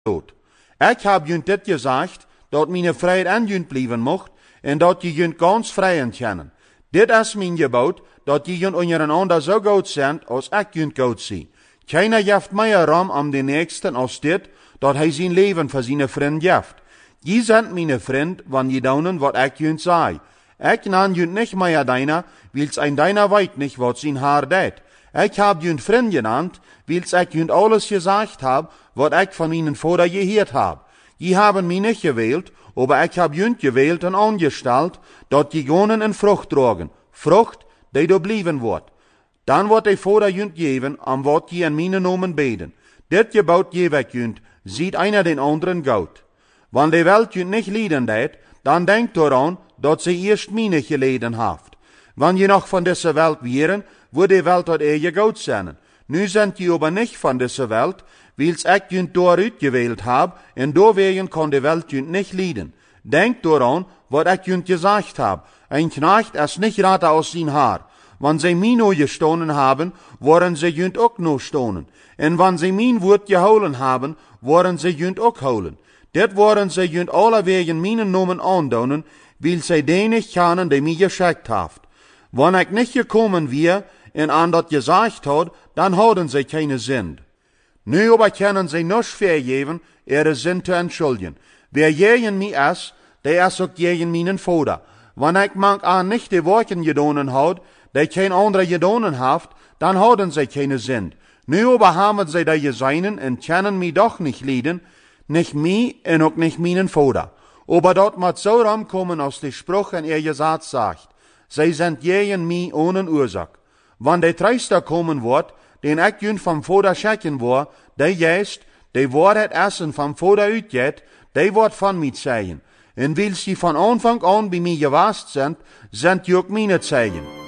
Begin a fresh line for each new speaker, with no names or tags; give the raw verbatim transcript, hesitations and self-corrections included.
dood. Ik heb junt dit gezegd, dat mijn vrijheid aan junt blijven mocht, en dat je junt gans vrijen kennen. Dit is mijn gebod, dat je junt onder een ander zo goed zijn, als ik junt goed zie. Keiner geeft meer ram om de nächsten als dit, dat hij zijn leven voor zijn vriend geeft. Je bent mijn vriend, wanneer je doen wat ik junt zei. Ik nan junt niet meer deiner, wils een deiner weet niet wat zijn haar deed. Ik heb junt vriend genannt, wils ik junt alles gezegd heb, wat ik van mijn vader gehoord heb. Je hebben mij niet gewählt, aber ik heb junt gewählt en aangesteld, dat je gonen en vrucht dragen, vrucht die door blijven wordt. Dan wordt de vader junt geven, om wat je in mijn namen beden. Dit gebod geef ik junt, ziet einer den anderen goed. Want de welt junt niet lijden deed, dan denkt eraan, dat ze eerst mij niet geleden heeft. Wanneer je nog van deze welt wären, wordt de welt uit je goed zijn. Nu zijn je aber niet van deze welt, wils ik junt daaruit gewählt heb, en doorwegen kan de welt junt niet lijden. Denk eraan, wat ik junt gezegd heb. Een knecht is niet rater als zijn haar. Want zij mij nou gestonen hebben, worden ze junt ook nou stonen. En wanneer ze mijn woord gehouden hebben, worden ze junt ook houden. Dit worden ze junt alle wegen mijn nomen aandonen, wil zij die niet kennen die mij geschikt heeft. Wanneer ik niet gekomen weer en aan dat gezegd had, dan hadden zij keine zin. Nu aber kunnen zij nog vergeven, ihre zin te entschuldigen. Wer tegen mij is, die is ook tegen mijn vader. Wanneer ik mank aan niet de werken gedonen had, die geen andere gedonen heeft, dan hadden zij keine zin. Nu aber hebben zij die gezien en kennen mij doch niet lijden, niet mij en ook niet mijn vader. Aber dat moet zo ramkomen als de spruch in ihr gezet zegt. Zij zijn tegen mij ohne oorzaak. Wanneer de treister komen wordt, den ik junt van vader schikken word, die juist, die wordt het essen van vader uitget, die wordt van mij zeggen. En wils je van aanvang aan bij mij geweest zijn, zijn je ook mijn zeggen.